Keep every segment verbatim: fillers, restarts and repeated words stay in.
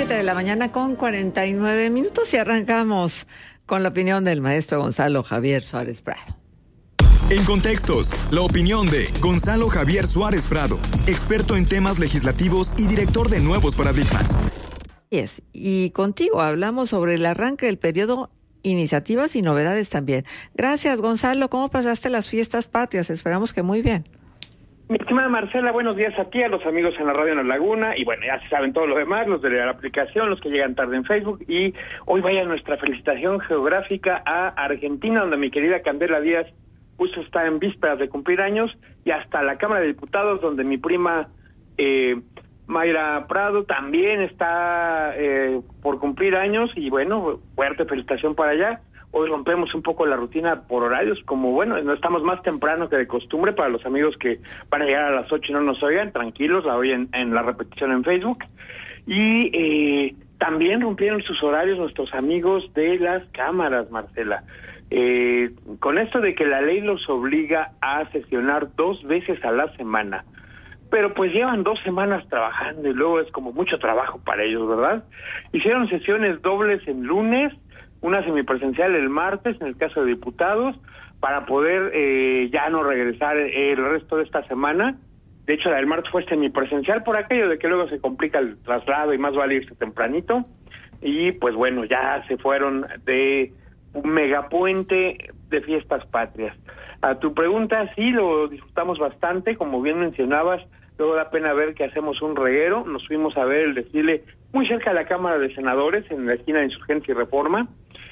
siete de la mañana con cuarenta y nueve minutos y arrancamos con la opinión del maestro Gonzalo Javier Suárez Prado. En Contextos, la opinión de Gonzalo Javier Suárez Prado, experto en temas legislativos y director de Nuevos Paradigmas. Yes, y contigo hablamos sobre el arranque del periodo, iniciativas y novedades también. Gracias, Gonzalo. ¿Cómo pasaste las fiestas patrias? Esperamos que muy bien. Mi estimada Marcela, buenos días a ti, a los amigos en la radio en La Laguna, y bueno, ya se saben todo lo demás, los de la aplicación, los que llegan tarde en Facebook, y hoy vaya nuestra felicitación geográfica a Argentina, donde mi querida Candela Díaz justo está en vísperas de cumplir años, y hasta la Cámara de Diputados, donde mi prima eh, Mayra Prado también está eh, por cumplir años, y bueno, fuerte felicitación para allá. Hoy rompemos un poco la rutina por horarios, como bueno, no estamos más temprano que de costumbre. Para los amigos que van a llegar a las ocho y no nos oigan, tranquilos, la oyen en la repetición en Facebook. Y eh, también rompieron sus horarios nuestros amigos de las cámaras, Marcela. Eh, con esto de que la ley los obliga a sesionar dos veces a la semana, pero pues llevan dos semanas trabajando y luego es como mucho trabajo para ellos, ¿verdad? Hicieron sesiones dobles en lunes, una semipresencial el martes, en el caso de diputados, para poder eh, ya no regresar el resto de esta semana. De hecho, la del martes fue semipresencial por aquello de que luego se complica el traslado y más vale irse tempranito. Y pues bueno, ya se fueron de un megapuente de fiestas patrias. A tu pregunta, sí, lo disfrutamos bastante, como bien mencionabas. Luego da pena ver que hacemos un reguero. Nos fuimos a ver el desfile muy cerca de la Cámara de Senadores, en la esquina de Insurgencia y Reforma.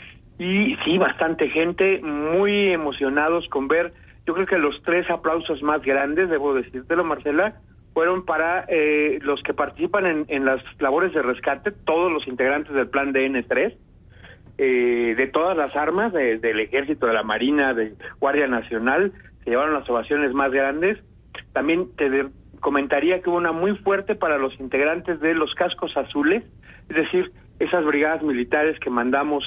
Y sí, bastante gente, muy emocionados con ver, yo creo que los tres aplausos más grandes, debo decírtelo, Marcela, fueron para eh, los que participan en, en las labores de rescate, todos los integrantes del plan D N tres, eh, de todas las armas, de, del Ejército, de la Marina, de Guardia Nacional, se llevaron las ovaciones más grandes. También te de, comentaría que hubo una muy fuerte para los integrantes de los cascos azules, es decir, esas brigadas militares que mandamos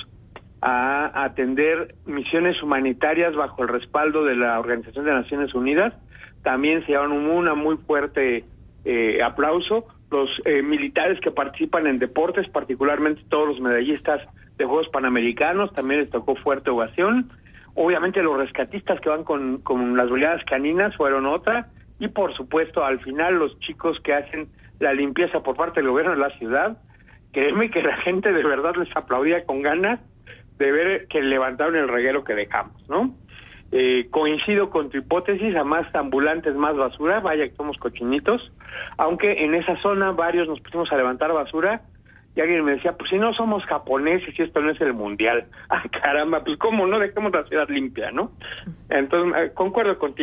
a atender misiones humanitarias bajo el respaldo de la Organización de Naciones Unidas. También se llevaron una muy fuerte eh, aplauso. Los eh, militares que participan en deportes, particularmente todos los medallistas de Juegos Panamericanos, también les tocó fuerte ovación. Obviamente los rescatistas que van con, con las brigadas caninas fueron otra. Y por supuesto, al final, los chicos que hacen la limpieza por parte del gobierno de la ciudad. Créeme que la gente de verdad les aplaudía con ganas de ver que levantaron el reguero que dejamos, ¿no? Eh, coincido con tu hipótesis, a más ambulantes, más basura, vaya que somos cochinitos, aunque en esa zona varios nos pusimos a levantar basura, y alguien me decía, pues si no somos japoneses y esto no es el mundial. Ah, caramba, pues cómo no, dejemos la ciudad limpia, ¿no? Entonces, eh, concuerdo contigo.